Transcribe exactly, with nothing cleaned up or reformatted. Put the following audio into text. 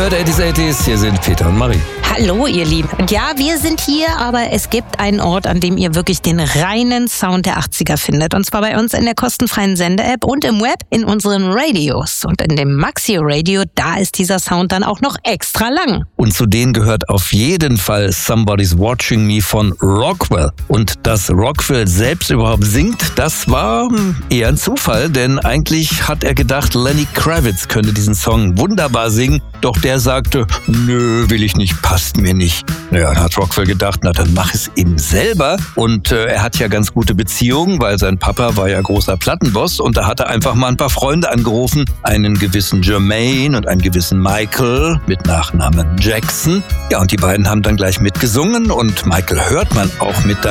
hört achtzig achtzig, hier sind Peter und Marie. Hallo ihr Lieben. Und ja, wir sind hier, aber es gibt einen Ort, an dem ihr wirklich den reinen Sound der achtziger findet. Und zwar bei uns in der kostenfreien Sende-App und im Web in unseren Radios. Und in dem Maxi-Radio, da ist dieser Sound dann auch noch extra lang. Und zu denen gehört auf jeden Fall Somebody's Watching Me von Rockwell. Und dass Rockwell selbst überhaupt singt, das war eher ein Zufall, denn eigentlich hat er gedacht, Lenny Kravitz könnte diesen Song wunderbar singen, doch der sagte, nö, will ich nicht, passt mir nicht. Naja, dann hat Rockwell gedacht, na dann mach es ihm selber. Und äh, er hat ja ganz gute Beziehungen, weil sein Papa war ja großer Plattenboss und da hat er einfach mal ein paar Freunde angerufen, einen gewissen Jermaine und einen gewissen Michael mit Nachnamen Jackson. Ja, und die beiden haben dann gleich mitgesungen und Michael hört man auch mit